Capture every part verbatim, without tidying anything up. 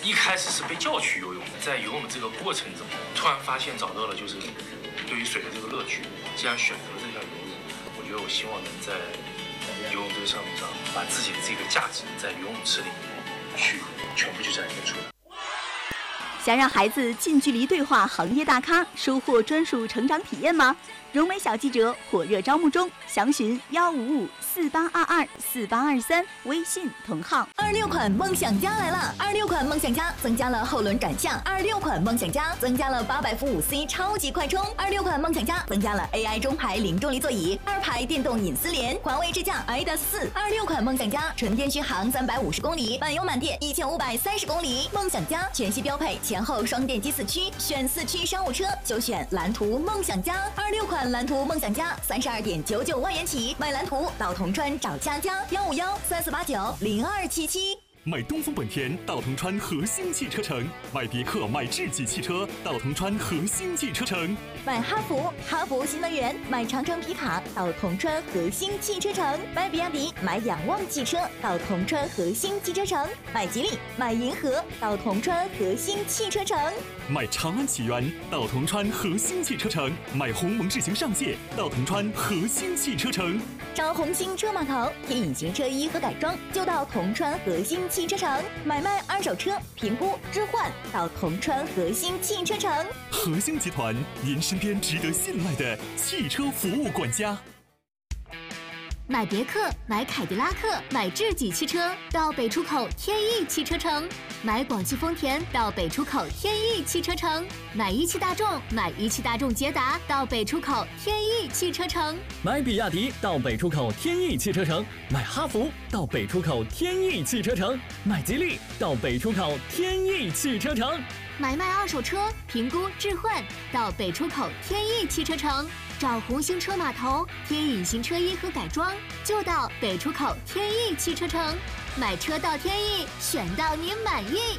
一开始是被叫去游泳，在游泳这个过程中，突然发现找到了就是对于水的这个乐趣。既然选择了这条游泳，我觉得我希望能在游泳这个项目上，把自己的这个价值在游泳池里面去全部去展现出来。 想让孩子近距离对话行业大咖，收获专属成长体验吗？融媒小记者火热招募中，详询幺五五四八二二四八二三微信同号。 二六款梦想家来了！二六款梦想家增加了后轮转向，二六款梦想家增加了八百伏五 C 超级快充，二六款梦想家增加了 A I 中排零重力座椅，二排电动隐私联，华为智驾 I D A S 四。二六款梦想家纯电续航三百五十公里，满油满电一千五百三十公里。梦想家全系标配前后双电机四驱，选四驱商务车就选蓝图梦想家。二六款蓝图梦想家三十二点九九万元起，买蓝图到铜川找佳佳，幺五幺三四八九零二七七。 买东风本田到铜川核心汽车城，买别克买智己汽车到铜川核心汽车城， 买哈弗哈弗新能源，买长城皮卡到铜川核心汽车城，买比亚迪买仰望汽车到铜川核心汽车城，买吉利买银河到铜川核心汽车城， 买长安启源到铜川核心汽车城，买鸿蒙智行上界到铜川核心汽车城， 找红星车码头添隐形车衣和改装就到铜川核心汽车城，买卖二手车评估置换到铜川核心汽车城。 核心集团，您身边值得信赖的汽车服务管家。 买别克买凯迪拉克买智己汽车到北出口天翼汽车城，买广汽丰田到北出口天翼汽车城，买一汽大众买一汽大众捷达到北出口天翼汽车城， 买比亚迪到北出口天翼汽车城，买哈弗到北出口天翼汽车城，买吉利到北出口天翼汽车城， 买卖二手车评估置换到北出口天翼汽车城，找红星车码头添隐形车衣和改装就到北出口天翼汽车城，买车到天翼，选到您满意。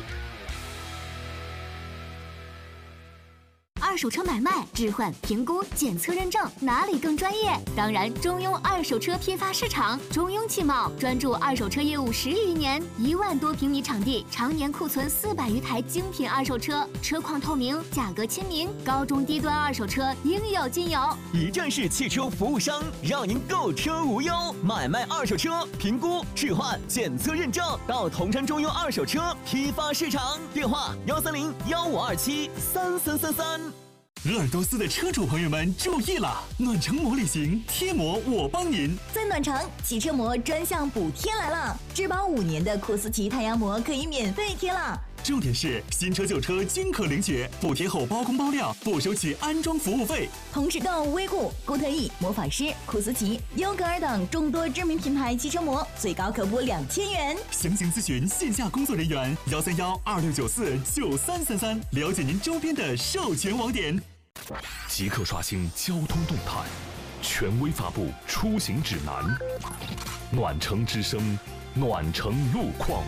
二手车买卖、置换、评估、检测认证，哪里更专业？当然，中庸二手车批发市场，中庸汽贸专注二手车业务十余年，一万多平米场地，常年库存四百余台精品二手车，车况透明，价格亲民，高中低端二手车应有尽有。 一站式汽车服务商，让您购车无忧，买卖二手车评估、置换、检测认证，到铜川中庸二手车批发市场，电话幺三零幺五二七三三三三。 鄂尔多斯的车主朋友们注意了，暖城膜旅行贴膜我帮您， 在暖城汽车膜专项补贴来了，质保五年的库斯奇太阳膜可以免费贴了。 重点是新车旧车均可领取，补贴后包工包料，不收取安装服务费。 同时购威固、固特异、魔法师、库斯奇、优格尔等众多知名品牌汽车膜，最高可补两千元。 详情咨询线下工作人员幺三幺二六九四九三三三，了解您周边的授权网点。 即刻刷新交通动态，权威发布出行指南。暖城之声，暖城路况。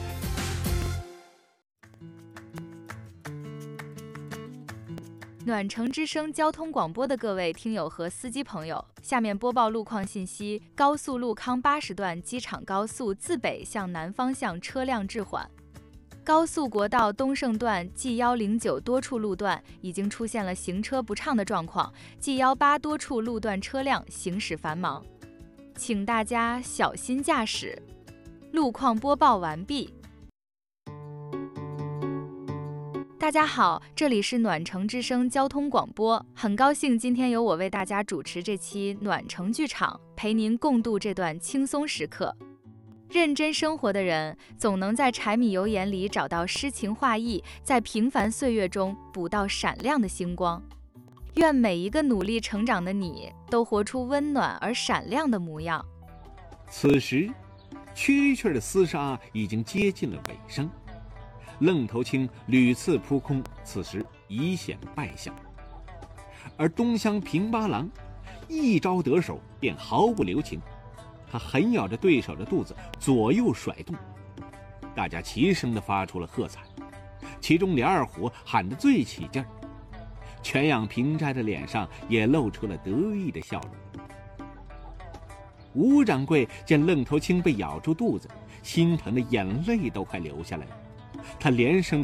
暖城之声交通广播的各位听友和司机朋友，下面播报路况信息：高速路康八十段机场高速自北向南方向车辆滞缓。高速国道东胜段 G 一零九多处路段已经出现了行车不畅的状况 ，G 一八多处路段车辆行驶繁忙，请大家小心驾驶。路况播报完毕。大家好，这里是暖城之声交通广播，很高兴今天由我为大家主持这期暖城剧场，陪您共度这段轻松时刻。认真生活的人，总能在柴米油盐里找到诗情画意，在平凡岁月中捕到闪亮的星光。愿每一个努力成长的你，都活出温暖而闪亮的模样。 此时，蛐蛐的厮杀已经接近了尾声，愣头青屡次扑空，此时已显败相。而东乡平八郎一招得手，便毫不留情。他狠咬着对手的肚子，左右甩动，大家齐声地发出了喝彩。其中李二虎喊得最起劲儿，全养平斋的脸上也露出了得意的笑容。吴掌柜见愣头青被咬住肚子，心疼的眼泪都快流下来了，他连声